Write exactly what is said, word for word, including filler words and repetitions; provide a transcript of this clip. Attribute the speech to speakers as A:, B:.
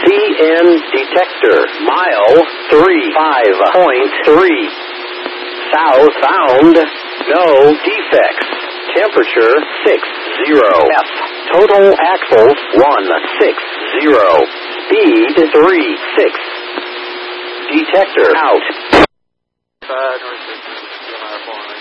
A: C N detector, mile three five point three. Southbound, no defects. Temperature six zero F. Total axles one six zero. Speed three six. Detector out.
B: Five, North six,